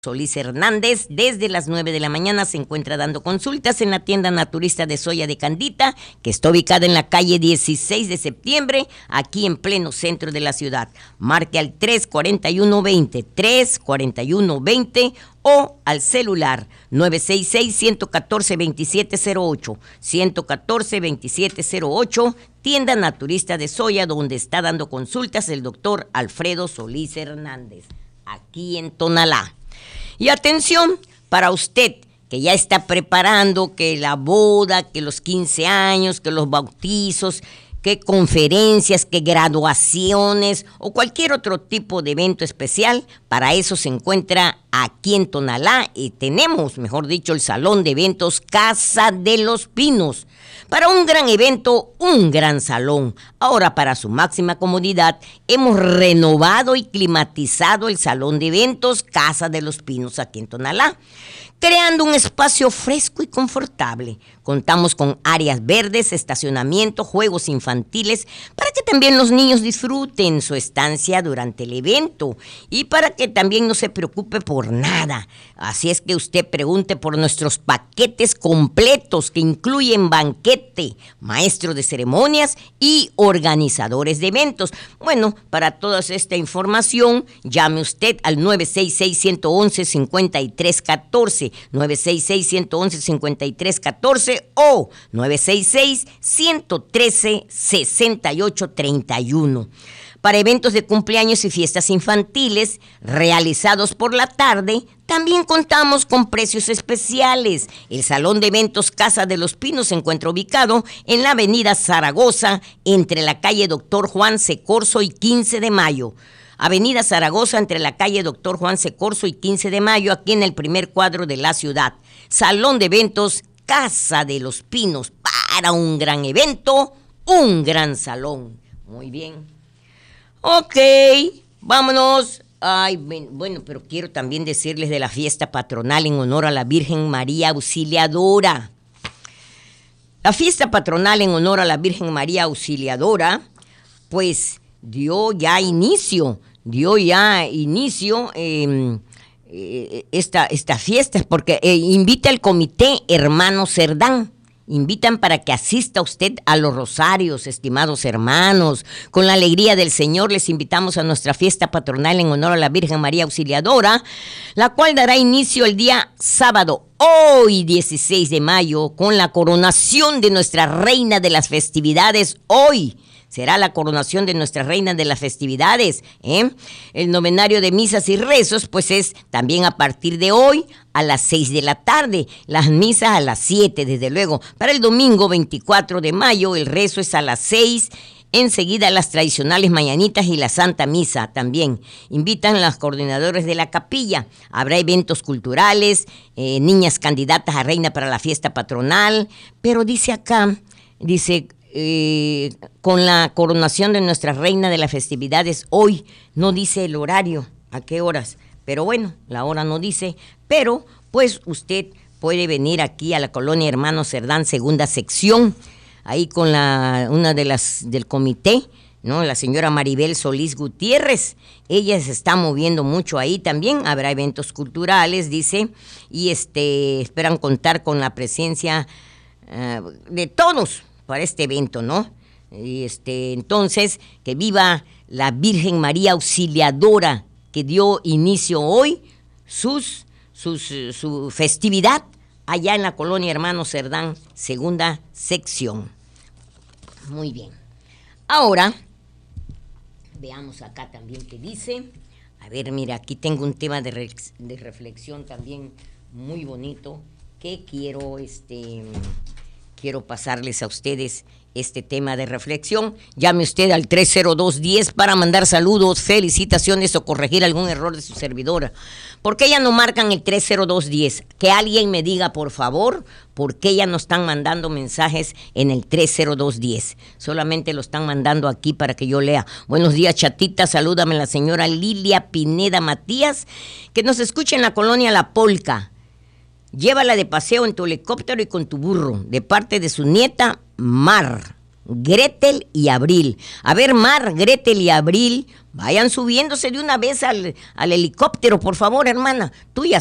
Solís Hernández, desde las 9 de la mañana se encuentra dando consultas en la tienda naturista de soya de Candita, que está ubicada en la calle 16 de septiembre, aquí en pleno centro de la ciudad. Marque al 341-20 o al celular 966-114-2708, 114-2708, tienda naturista de soya, donde está dando consultas el doctor Alfredo Solís Hernández, aquí en Tonalá. Y atención, para usted que ya está preparando que la boda, que los 15 años, que los bautizos, que conferencias, que graduaciones o cualquier otro tipo de evento especial, para eso se encuentra aquí en Tonalá y tenemos, mejor dicho, el Salón de Eventos Casa de los Pinos. Para un gran evento, un gran salón. Ahora, para su máxima comodidad, hemos renovado y climatizado el Salón de Eventos Casa de los Pinos aquí en Tonalá, creando un espacio fresco y confortable. Contamos con áreas verdes, estacionamiento, juegos infantiles, para que también los niños disfruten su estancia durante el evento y para que también no se preocupe por nada. Así es que usted pregunte por nuestros paquetes completos que incluyen banquete, maestro de ceremonias y organizadores de eventos. Bueno, para toda esta información, llame usted al 966-111-5314, 966-111-5314 o 966-113-6831. Para eventos de cumpleaños y fiestas infantiles realizados por la tarde, también contamos con precios especiales. El Salón de Eventos Casa de los Pinos se encuentra ubicado en la avenida Zaragoza, entre la calle Doctor Juan C. Corzo y 15 de Mayo. Avenida Zaragoza, entre la calle Doctor Juan C. Corzo y 15 de Mayo, aquí en el primer cuadro de la ciudad. Salón de Eventos Casa de los Pinos, para un gran evento, un gran salón. Muy bien. Ok, vámonos. Ay, bueno, pero quiero también decirles de la fiesta patronal en honor a la Virgen María Auxiliadora. La fiesta patronal en honor a la Virgen María Auxiliadora, pues dio ya inicio esta fiesta, porque invita el Comité Hermano Cerdán. Invitan para que asista usted a los rosarios, estimados hermanos. Con la alegría del Señor les invitamos a nuestra fiesta patronal en honor a la Virgen María Auxiliadora, la cual dará inicio el día sábado, hoy 16 de mayo, con la coronación de nuestra Reina de las Festividades. Hoy será la coronación de nuestra Reina de las Festividades. El novenario de misas y rezos, pues es también a partir de hoy a las 6 de la tarde. Las misas a las 7, desde luego. Para el domingo 24 de mayo, el rezo es a las 6. Enseguida las tradicionales mañanitas y la Santa Misa también. Invitan a los coordinadores de la capilla. Habrá eventos culturales, niñas candidatas a reina para la fiesta patronal. Pero dice acá, con la coronación de nuestra Reina de las Festividades, hoy no dice el horario, a qué horas, pero bueno, la hora no dice, pero pues usted puede venir aquí a la colonia Hermano Cerdán, segunda sección, ahí con una de las del comité, ¿no? La señora Maribel Solís Gutiérrez. Ella se está moviendo mucho ahí también. Habrá eventos culturales, dice, y esperan contar con la presencia de todos para este evento, ¿no? Y entonces, que viva la Virgen María Auxiliadora, que dio inicio hoy su festividad allá en la colonia Hermano Cerdán, segunda sección. Muy bien. Ahora, veamos acá también qué dice. A ver, mira, aquí tengo un tema de reflexión también muy bonito que quiero pasarles a ustedes este tema de reflexión. Llame usted al 30210 para mandar saludos, felicitaciones o corregir algún error de su servidora. ¿Por qué ya no marcan el 30210? Que alguien me diga, por favor, ¿por qué ya no están mandando mensajes en el 30210? Solamente lo están mandando aquí para que yo lea. Buenos días, chatita, salúdame la señora Lilia Pineda Matías, que nos escucha en la colonia La Polca. Llévala de paseo en tu helicóptero y con tu burro, de parte de su nieta Mar. Gretel y Abril. A ver, Mar, Gretel y Abril, vayan subiéndose de una vez al helicóptero, por favor, hermana. Tú ya